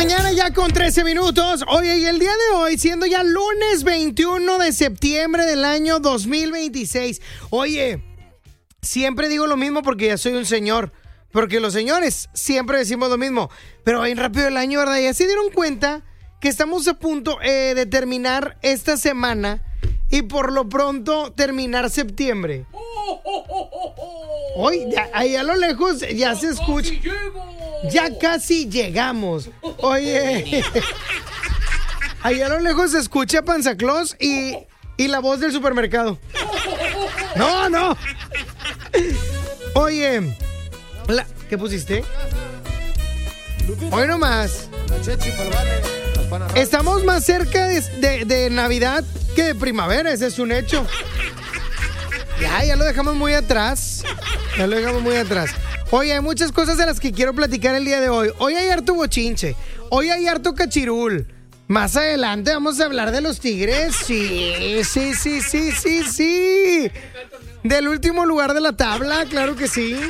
mañana ya con 13 minutos. Oye, y el día de hoy, siendo ya lunes 21 de septiembre del año 2026. Oye, siempre digo lo mismo porque ya soy un señor. Porque los señores siempre decimos lo mismo. Pero bien rápido el año, ¿verdad? Ya se dieron cuenta que estamos a punto de terminar esta semana y por lo pronto terminar septiembre. Hoy, ahí a lo lejos ya se escucha. Ya casi llegamos. Oye, ahí a lo lejos se escucha Panza Claus y la voz del supermercado. No. Oye, ¿qué pusiste? Hoy nomás. Estamos más cerca de Navidad que de primavera, ese es un hecho. Ya lo dejamos muy atrás. Oye, hay muchas cosas de las que quiero platicar el día de hoy. Hoy hay harto bochinche. Hoy hay harto cachirul. Más adelante vamos a hablar de los Tigres. Sí. Del último lugar de la tabla, claro que sí.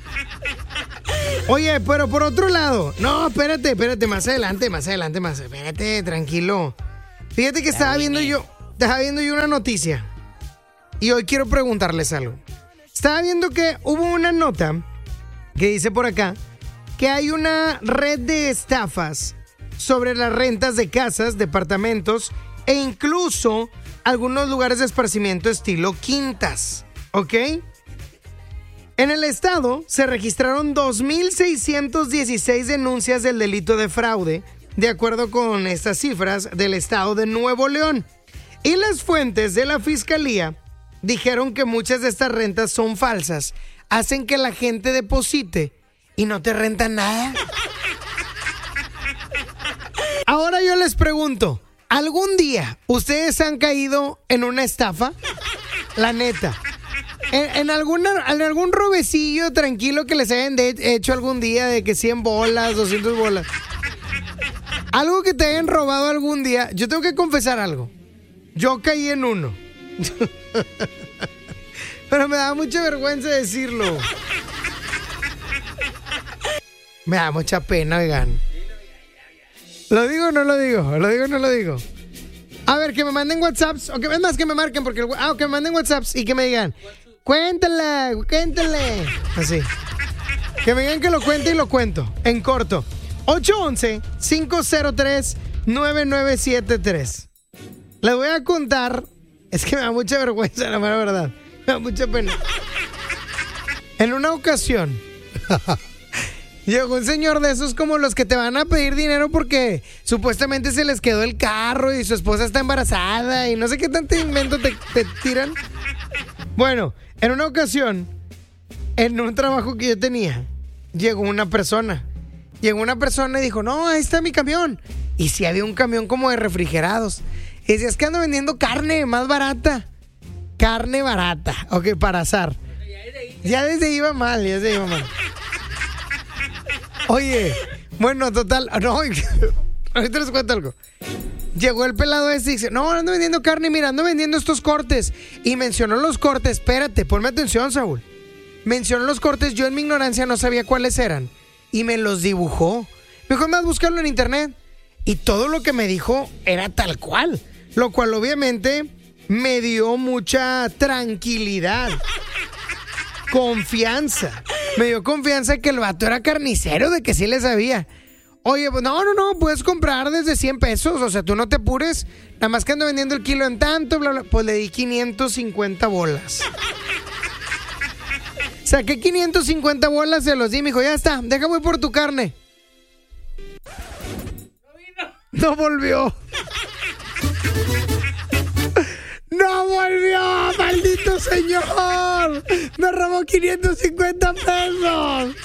Oye, pero por otro lado. No, espérate, más adelante. Espérate, tranquilo. Fíjate que estaba viendo yo una noticia. Y hoy quiero preguntarles algo. Estaba viendo que hubo una nota que dice por acá que hay una red de estafas sobre las rentas de casas, departamentos e incluso algunos lugares de esparcimiento estilo quintas, ¿ok? En el estado se registraron 2,616 denuncias del delito de fraude, de acuerdo con estas cifras del estado de Nuevo León. Y las fuentes de la fiscalía dijeron que muchas de estas rentas son falsas, hacen que la gente deposite y no te rentan nada. Ahora yo les pregunto, ¿algún día ustedes han caído en una estafa? La neta. En algún robecillo tranquilo que les hayan hecho algún día de que 100 bolas, 200 bolas. Algo que te hayan robado algún día. Yo tengo que confesar algo. Yo caí en uno. Pero me da mucha vergüenza decirlo. Me da mucha pena, oigan. ¿Lo digo o no lo digo? ¿Lo digo o no lo digo? A ver, que me manden WhatsApps. O que es más, que me marquen porque que me manden WhatsApps y que me digan, cuéntale. Así. Que me digan que lo cuente y lo cuento. En corto. 811-503-9973. Les voy a contar. Es que me da mucha vergüenza, la mera verdad. Me da mucha pena. En una ocasión llegó un señor de esos como los que te van a pedir dinero porque supuestamente se les quedó el carro y su esposa está embarazada y no sé qué tanto invento te tiran. Bueno, en una ocasión, en un trabajo que yo tenía, llegó una persona y dijo, no, ahí está mi camión. Y si había un camión como de refrigerados. Y decía, es que ando vendiendo carne más barata. Carne barata, ok, para asar. Ya desde iba mal. Oye, bueno, total, no, ahorita les cuento algo. Llegó el pelado ese y dice, no, ando vendiendo carne, mira, ando vendiendo estos cortes. Y mencionó los cortes, espérate, ponme atención, Saúl. Mencionó los cortes, yo en mi ignorancia no sabía cuáles eran. Y me los dibujó. Me dijo, más buscarlo en internet. Y todo lo que me dijo era tal cual. Lo cual obviamente me dio mucha tranquilidad. Confianza. Me dio confianza que el vato era carnicero, de que sí le sabía. Oye, pues no, puedes comprar desde 100 pesos. O sea, tú no te apures. Nada más que ando vendiendo el kilo en tanto, bla, bla. Pues le di 550 bolas. Saqué 550 bolas, se los di. Me dijo, ya está, deja voy por tu carne. No volvió. ¡No volvió! ¡Maldito señor! ¡Me robó 550 pesos!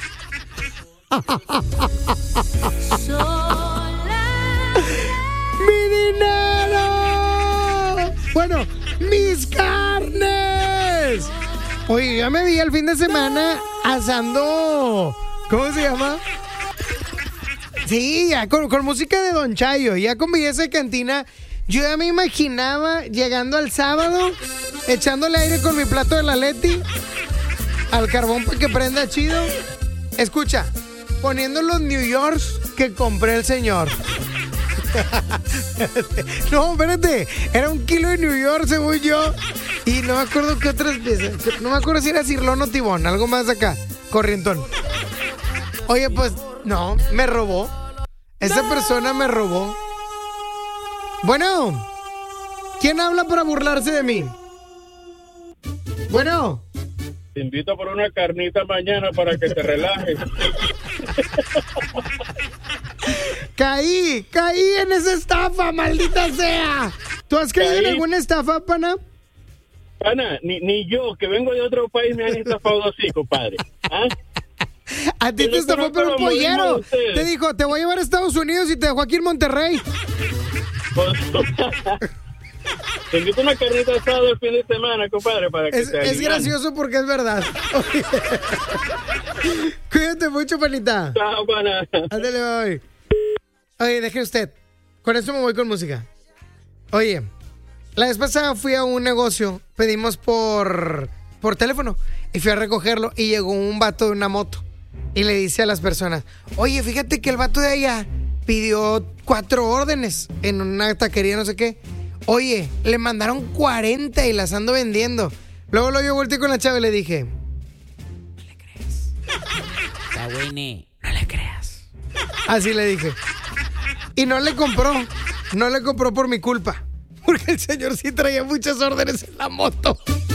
¡Mi dinero! Bueno, mis carnes. Oye, ya me vi el fin de semana asando. ¿Cómo se llama? Sí, ya con música de Don Chayo, ya con belleza de cantina. Yo ya me imaginaba llegando al sábado, echándole aire con mi plato de la Leti al carbón para que prenda chido. Escucha, poniendo los New Yorks que compré el señor. No, espérate. Era 1 kilo de New York, según yo. Y no me acuerdo qué otras piezas. No me acuerdo si era cirlón o tibón. Algo más acá. Corrientón. Oye, pues, no, me robó. Esa persona me robó. Bueno, ¿quién habla para burlarse de mí? Bueno. Te invito por una carnita mañana para que te relajes. Caí en esa estafa, maldita sea. ¿Tú has caído en alguna estafa, pana? Pana, ni yo, que vengo de otro país, me han estafado así, compadre. ¿Ah? A ti te estafó pero un pollero. Te dijo, te voy a llevar a Estados Unidos y te dejó aquí en Monterrey. Te invito una carnita asada el fin de semana, compadre, para que te es gracioso porque es verdad. Cuídate mucho, panita. Chao, pana. Ándale, voy. Oye, deje usted. Con esto me voy con música. Oye, la vez pasada fui a un negocio, pedimos por teléfono y fui a recogerlo y llegó un vato de una moto y le dice a las personas, oye, fíjate que el vato de allá pidió 4 órdenes en una taquería, no sé qué. Oye, le mandaron 40 y las ando vendiendo. Luego yo volteé con la chava y le dije, no le creas. Está buena. No le creas. Así le dije. Y no le compró por mi culpa. Porque el señor sí traía muchas órdenes en la moto.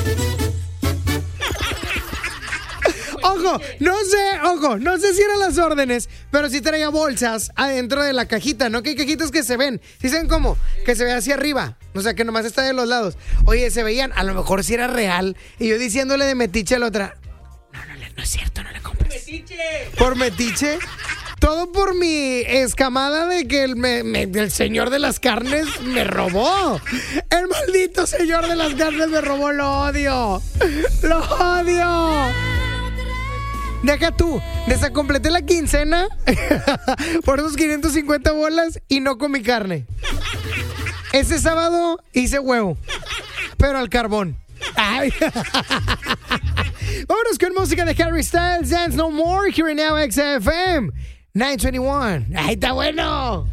Ojo, no sé si eran las órdenes, pero sí traía bolsas adentro de la cajita, ¿no? Que hay cajitas que se ven. ¿Sí saben cómo? Que se ve hacia arriba. O sea, que nomás está de los lados. Oye, se veían, a lo mejor sí era real. Y yo diciéndole de metiche a la otra, no es cierto, no le compres. ¡Metiche! ¿Por metiche? Todo por mi escamada de que el señor de las carnes me robó. El maldito señor de las carnes me robó, lo odio. ¡Lo odio! Deja tú, desacompleté la quincena por esos 550 bolas y no comí carne. Ese sábado hice huevo, pero al carbón. Ay. Vámonos con música de Harry Styles, Dance No More, here in Now XFM 921. ¡Ahí está bueno!